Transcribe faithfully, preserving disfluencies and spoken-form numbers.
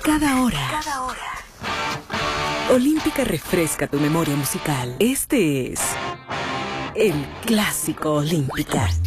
cada hora. Cada hora. Olímpica refresca tu memoria musical. Este es el Clásico Olímpica.